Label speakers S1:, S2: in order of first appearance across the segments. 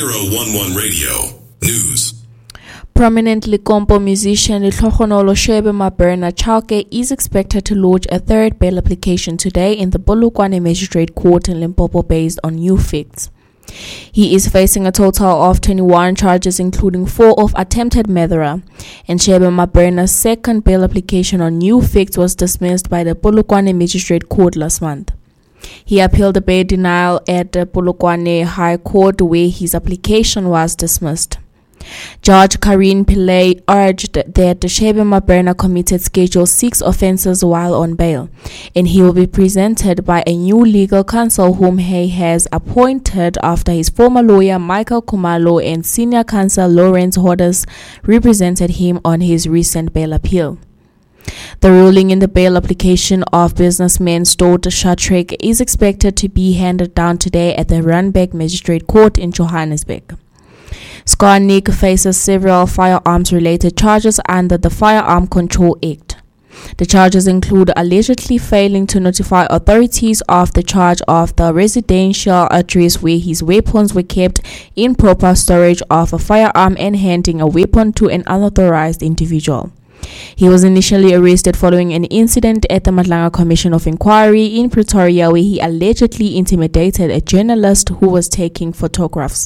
S1: 011 Radio News.
S2: Prominent Likompo musician Tlhogonolo Shebe Maberna Chauke is expected to lodge a third bail application today in the Polokwane Magistrate Court in Limpopo based on new facts. He is facing a total of 21 charges, including 4 of attempted murder, and Shebe Maberna's second bail application on new facts was dismissed by the Polokwane Magistrate Court last month. He appealed the bail denial at the Polokwane High Court, where his application was dismissed. Judge Karine Pillay urged that Shebe Maberna committed Schedule 6 offences while on bail, and he will be presented by a new legal counsel whom he has appointed after his former lawyer Michael Kumalo and senior counsel Lawrence Hodders represented him on his recent bail appeal. The ruling in the bail application of businessman Stort Shattrick is expected to be handed down today at the Randburg Magistrate Court in Johannesburg. Skarnik faces several firearms-related charges under the Firearm Control Act. The charges include allegedly failing to notify authorities of the charge of the residential address where his weapons were kept, improper storage of a firearm, and handing a weapon to an unauthorized individual. He was initially arrested following an incident at the Madlanga Commission of Inquiry in Pretoria where he allegedly intimidated a journalist who was taking photographs.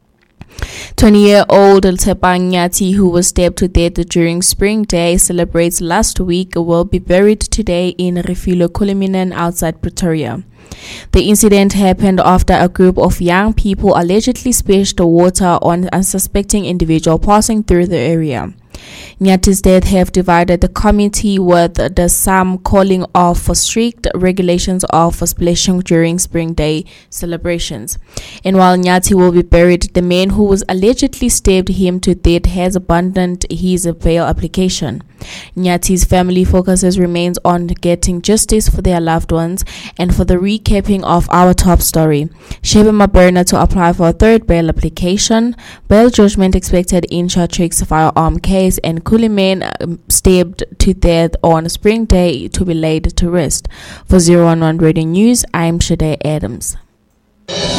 S2: 20-year-old Tshepang Nyati, who was stabbed to death during Spring Day celebrates last week, will be buried today in Refilo Kuliminan outside Pretoria. The incident happened after a group of young people allegedly splashed water on an unsuspecting individual passing through the area. Nyati's death have divided the community, with the some calling off for strict regulations of splashing during Spring Day celebrations. And while Nyati will be buried, the man who was allegedly stabbed him to death has abandoned his bail application. Nyati's family focuses remains on getting justice for their loved ones. And for the recapping of our top story, Shebe Maberna to apply for a third bail application, bail judgment expected in Shattrick's firearm case, and Kuliman stabbed to death on Spring Day to be laid to rest. For 011 Radio News, I'm Shade Adams.